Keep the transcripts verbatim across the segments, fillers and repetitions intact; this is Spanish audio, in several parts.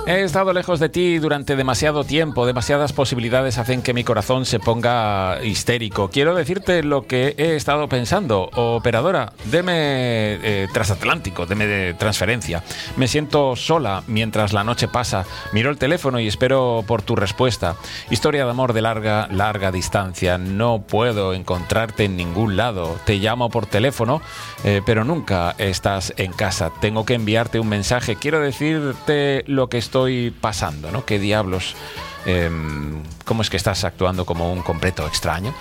He estado lejos de ti durante demasiado tiempo, demasiadas posibilidades hacen que mi corazón se ponga histérico. Quiero decirte lo que he estado pensando. Operadora, deme eh, transatlántico, deme de transferencia. Me siento sola mientras la noche pasa. Miro el teléfono y espero por tu respuesta. Historia de amor de larga, larga distancia. No puedo encontrarte en ningún lado. Te llamo por teléfono, eh, pero nunca estás en casa. Tengo que enviarte un mensaje. Quiero decirte lo que estoy pasando, ¿no? ¿Qué diablos? Eh, ¿Cómo es que estás actuando como un completo extraño?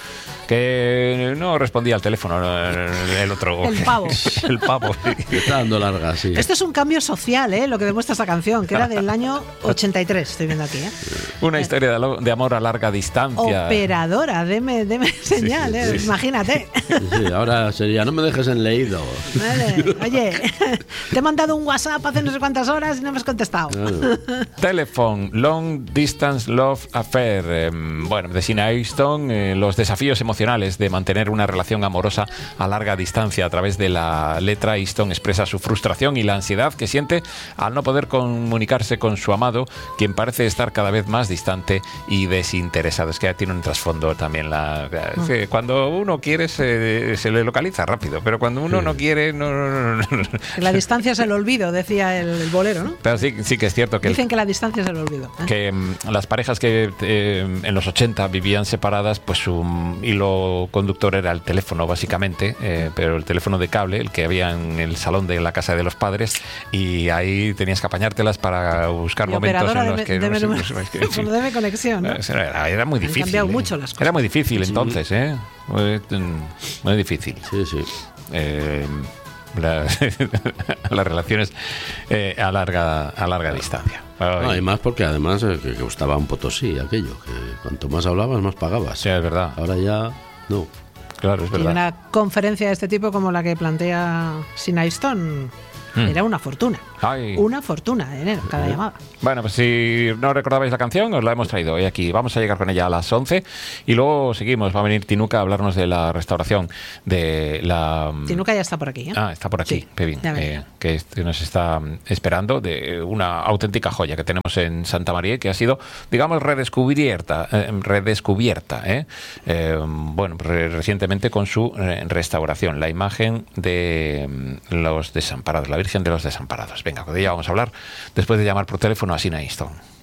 Que no respondía al teléfono el otro. El pavo. El pavo. Que está dando larga, sí. Esto es un cambio social, ¿eh? Lo que demuestra esta canción, que era del año ochenta y tres, estoy viendo aquí, ¿eh? Una historia de, de amor a larga distancia. Operadora, deme, deme señal, ¿eh? Sí, sí. Imagínate. Sí, ahora sería, no me dejes en leído. Vale. Oye, te he mandado un WhatsApp hace no sé cuántas horas y no me has contestado. Claro. Telephone, Long Distance Love Affair. Eh, bueno, de Sina Easton, eh, los desafíos emocionales de mantener una relación amorosa a larga distancia. A través de la letra, Easton expresa su frustración y la ansiedad que siente al no poder comunicarse con su amado, quien parece estar cada vez más distante y desinteresado. Es que tiene un trasfondo también. La, es que cuando uno quiere se, se le localiza rápido, pero cuando uno no quiere, no, no, no, no. La distancia es el olvido, decía el, el bolero, ¿no? Pero sí, sí que es cierto que Dicen el, que la distancia es el olvido, ¿eh? que mm, las parejas que eh, en los ochenta vivían separadas, pues su hilo conductor era el teléfono, básicamente, eh, pero el teléfono de cable, el que había en el salón de la casa de los padres, y ahí tenías que apañártelas para buscar Y momentos operadora en los deme- que... deme no sé, número- no sé, es que- sí. bueno, deme conexión, ¿no? Era, era muy Han difícil. cambiado eh. mucho las cosas. Era muy difícil Sí. entonces, ¿eh? Muy, muy difícil. Sí, sí. Eh, la- las relaciones eh, a larga a larga distancia. No, y más porque además eh, que, que gustaba un potosí aquello, que cuanto más hablabas, más pagabas. Sí, es verdad. Ahora ya no. Claro, es Y verdad. una conferencia de este tipo como la que plantea Sina Easton Hmm. era una fortuna. Ay. Una fortuna de dinero cada llamada. Bueno, pues si no recordabais la canción, os la hemos traído hoy aquí. Vamos a llegar con ella a las once y luego seguimos. Va a venir Tinuca a hablarnos de la restauración de la... Tinuca ya está por aquí, ¿eh? Ah, está por aquí, Sí, Pevin, ya veré. eh, que este nos está esperando, de una auténtica joya que tenemos en Santa María y que ha sido, digamos, redescubierta, eh, redescubierta, ¿eh? Eh, bueno, re- recientemente con su eh, restauración, la imagen de mm, los desamparados, la Virgen de los Desamparados. Venga, de ella vamos a hablar después de llamar por teléfono a Sina Easton.